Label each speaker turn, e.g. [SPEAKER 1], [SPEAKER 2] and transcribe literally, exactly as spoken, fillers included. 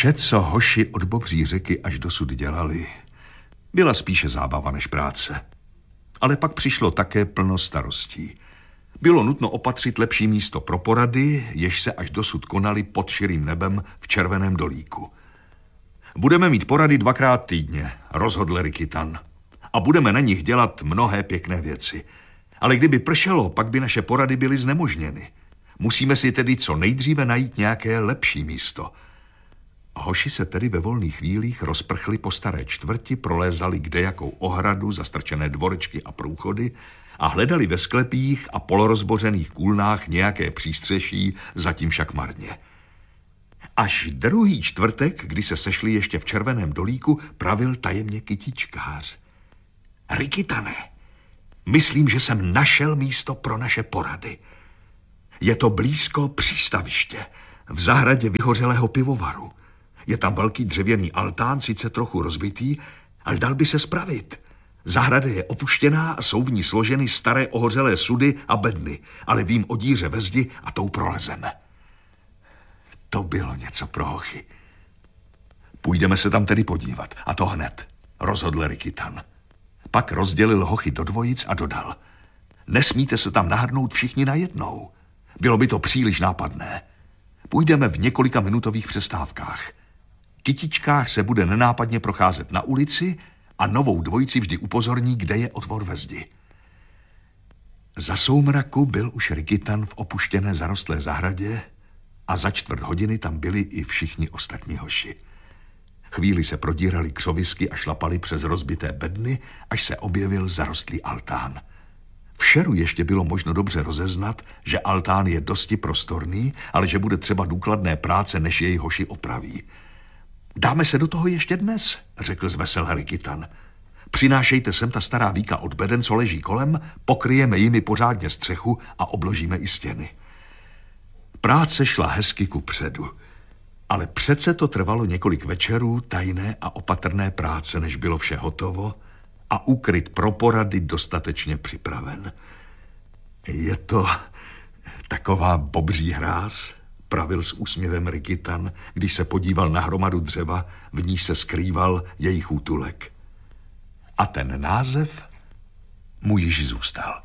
[SPEAKER 1] Vše, co hoši od Bobří řeky až dosud dělali, byla spíše zábava než práce. Ale pak přišlo také plno starostí. Bylo nutno opatřit lepší místo pro porady, jež se až dosud konaly pod širým nebem v Červeném dolíku. Budeme mít porady dvakrát týdně, rozhodl Rikitan. A budeme na nich dělat mnohé pěkné věci. Ale kdyby pršelo, pak by naše porady byly znemožněny. Musíme si tedy co nejdříve najít nějaké lepší místo. Hoši se tedy ve volných chvílích rozprchli po staré čtvrti, prolézali kdejakou ohradu, zastrčené dvorečky a průchody a hledali ve sklepích a polorozbořených kůlnách nějaké přístřeší, zatím však marně. Až druhý čtvrtek, kdy se sešli ještě v Červeném dolíku, pravil tajemně kytičkář. Rikitane, myslím, že jsem našel místo pro naše porady. Je to blízko přístaviště, v zahradě vyhořelého pivovaru. Je tam velký dřevěný altán, sice trochu rozbitý, ale dal by se spravit. Zahrada je opuštěná a jsou v ní složeny staré ohořelé sudy a bedny, ale vím o díře ve zdi a tou prolezeme. To bylo něco pro hochy. Půjdeme se tam tedy podívat, a to hned, rozhodl Rikitan. Pak rozdělil hochy do dvojic a dodal. Nesmíte se tam nahrnout všichni najednou. Bylo by to příliš nápadné. Půjdeme v několika minutových přestávkách. Kytičkář se bude nenápadně procházet na ulici a novou dvojici vždy upozorní, kde je otvor ve zdi. Za soumraku byl už Rikitan v opuštěné zarostlé zahradě a za čtvrt hodiny tam byli i všichni ostatní hoši. Chvíli se prodírali křovisky a šlapali přes rozbité bedny, až se objevil zarostlý altán. V šeru ještě bylo možno dobře rozeznat, že altán je dosti prostorný, ale že bude třeba důkladné práce, než jej hoši opraví. Dáme se do toho ještě dnes, řekl zvesel Rikitan. Přinášejte sem ta stará víka od beden, co leží kolem, pokryjeme jimi pořádně střechu a obložíme i stěny. Práce šla hezky kupředu, ale přece to trvalo několik večerů tajné a opatrné práce, než bylo vše hotovo a úkryt pro porady dostatečně připraven. Je to taková bobří hráz, pravil s úsměvem Rikitan, když se podíval na hromadu dřeva, v níž se skrýval jejich útulek. A ten název mu již zůstal.